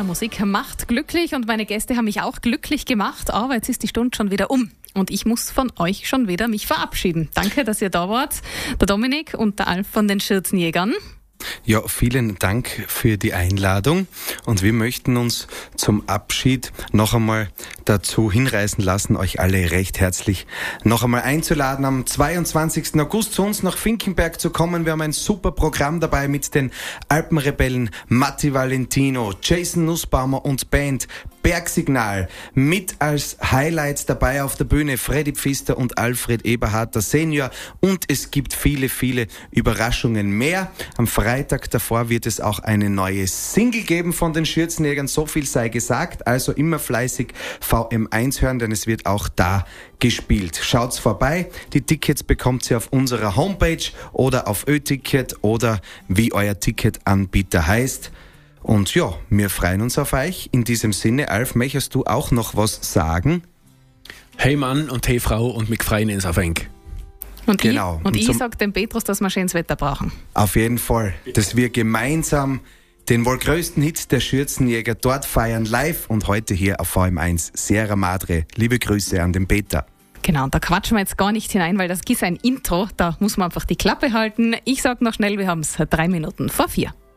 Musik macht glücklich und meine Gäste haben mich auch glücklich gemacht, aber jetzt ist die Stunde schon wieder um. Und ich muss von euch schon wieder mich verabschieden. Danke, dass ihr da wart. Der Dominik und der Alf von den Schürzenjägern. Ja, vielen Dank für die Einladung und wir möchten uns zum Abschied noch einmal dazu hinreißen lassen, euch alle recht herzlich noch einmal einzuladen, am 22. August zu uns nach Finkenberg zu kommen. Wir haben ein super Programm dabei mit den Alpenrebellen Matti Valentino, Jason Nussbaumer und Band Bergsignal. Mit als Highlights dabei auf der Bühne Freddy Pfister und Alfred Eberharter Senior und es gibt viele, viele Überraschungen mehr. Am Freitag davor wird es auch eine neue Single geben von den Schürzenjägern, so viel sei gesagt, also immer fleißig VM1 hören, denn es wird auch da gespielt. Schaut's vorbei, die Tickets bekommt ihr auf unserer Homepage oder auf Ö-Ticket oder wie euer Ticketanbieter heißt. Und ja, wir freuen uns auf euch. In diesem Sinne, Alf, möchtest du auch noch was sagen? Hey Mann und hey Frau und wir freuen uns auf euch. Und genau. Ich sage dem Petrus, dass wir schönes Wetter brauchen. Auf jeden Fall, dass wir gemeinsam den wohl größten Hit der Schürzenjäger dort feiern, live und heute hier auf VM1. Sierra Madre, liebe Grüße an den Peter. Genau, und da quatschen wir jetzt gar nicht hinein, weil das ist ein Intro, da muss man einfach die Klappe halten. Ich sage noch schnell, wir haben es 3 Minuten vor 4.